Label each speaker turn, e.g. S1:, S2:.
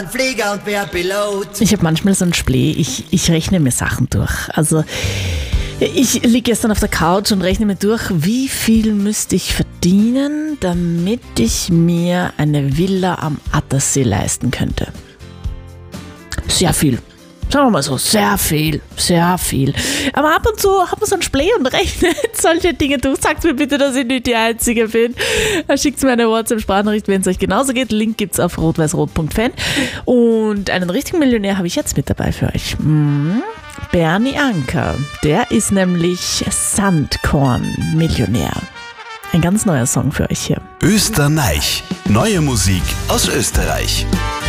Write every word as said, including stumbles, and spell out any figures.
S1: Flieger und wer Pilot.
S2: Ich habe manchmal so ein Splee, ich, ich rechne mir Sachen durch. Also ich liege gestern auf der Couch und rechne mir durch, wie viel müsste ich verdienen, damit ich mir eine Villa am Attersee leisten könnte. Sehr viel. Sagen wir mal so, sehr viel, sehr viel. Aber ab und zu hat man so ein Splee und rechnet solche Dinge durch. Sagt mir bitte, dass ich nicht die Einzige bin. Schickt mir eine WhatsApp-Sprachnachricht, wenn es euch genauso geht. Link gibt's auf rot-weiß-rot punkt fan. Und einen richtigen Millionär habe ich jetzt mit dabei für euch. Hm, Bernie Anker. Der ist nämlich Sandkorn-Millionär. Ein ganz neuer Song für euch hier.
S3: Österreich. Neue Musik aus Österreich.